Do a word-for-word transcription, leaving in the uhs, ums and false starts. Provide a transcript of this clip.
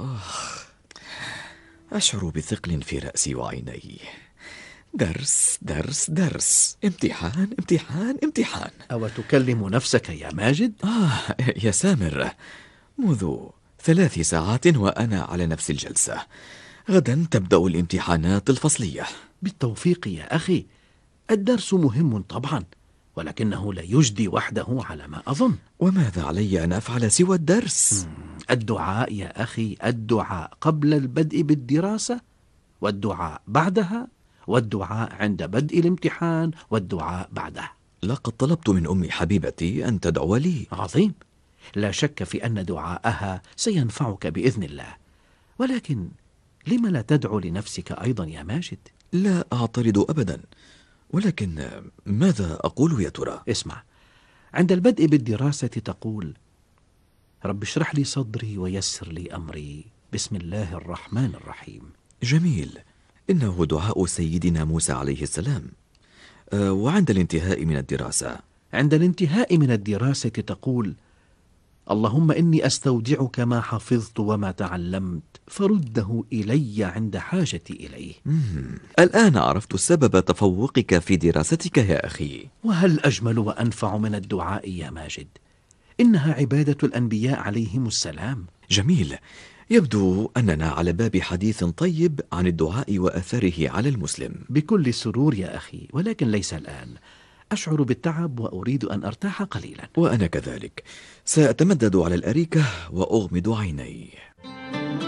أشعر بثقل في رأسي وعيني. درس درس درس، امتحان امتحان امتحان. أو تكلم نفسك يا ماجد؟ آه يا سامر، منذ ثلاث ساعات وأنا على نفس الجلسة. غدا تبدأ الامتحانات الفصلية. بالتوفيق يا أخي. الدرس مهم طبعا، ولكنه لا يجدي وحده على ما أظن. وماذا علي أن أفعل سوى الدرس؟ الدعاء يا أخي، الدعاء قبل البدء بالدراسة، والدعاء بعدها، والدعاء عند بدء الامتحان، والدعاء بعده. لقد طلبت من أمي حبيبتي أن تدعو لي. عظيم، لا شك في أن دعاءها سينفعك بإذن الله، ولكن لم لا تدعو لنفسك أيضا يا ماجد؟ لا أعترض أبدا، ولكن ماذا أقول يا ترى؟ اسمع، عند البدء بالدراسة تقول: رب اشرح لي صدري ويسر لي أمري، بسم الله الرحمن الرحيم. جميل، إنه دعاء سيدنا موسى عليه السلام. أه وعند الانتهاء من الدراسة؟ عند الانتهاء من الدراسة تقول: اللهم إني أستودعك ما حفظت وما تعلمت، فرده إلي عند حاجتي إليه. مم. الآن عرفت سبب تفوقك في دراستك يا أخي. وهل أجمل وأنفع من الدعاء يا ماجد؟ إنها عبادة الأنبياء عليهم السلام. جميل، يبدو أننا على باب حديث طيب عن الدعاء وأثره على المسلم. بكل سرور يا أخي، ولكن ليس الآن. أشعر بالتعب وأريد أن أرتاح قليلا. وأنا كذلك، سأتمدد على الأريكة وأغمض عيني.